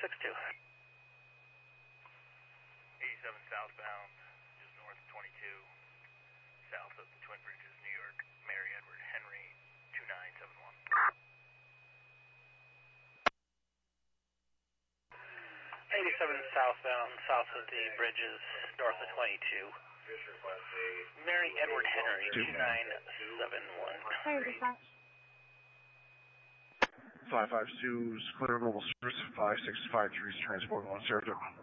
562. 87 southbound, just north of 22, south of the Twin Bridges, New York, Mary Edward Henry, 2971. 87 southbound, south of the bridges, north of 22. Mary Edward Henry, 2971. Hey, dispatch. 552 is clear mobile service, 5653 transport 1 Saratoga.